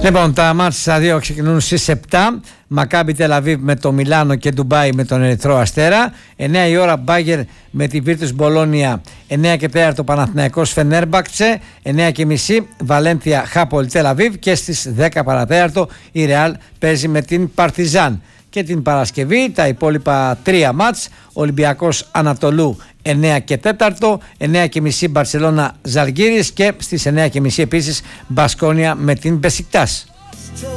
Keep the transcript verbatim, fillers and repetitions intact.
Λοιπόν, τα μάτς τα δύο ξεκινούν στις επτά. Μακάμπι Τελαβίβ με το Μιλάνο και Ντουμπάι με τον Ερυθρό Αστέρα. εννιά η ώρα Μπάγκερ με τη Βίρτους Μπολόνια. εννιά και τέσσερα Παναθηναϊκός Φενέρμπαχτσε. εννιά και μισή Βαλένθια Χάπολ Τελαβίβ. Και στις δέκα παρατέταρτο η Ρεάλ παίζει με την Παρτιζάν. Και την Παρασκευή τα υπόλοιπα τρία μάτς. Ολυμπιακός Ανατολού εννιά και τέσσερα, εννιά και μισή Μπαρσελόνα Ζαλγκίρις και στις εννιά και μισή επίσης Μπασκόνια με την Μπεσικτάς.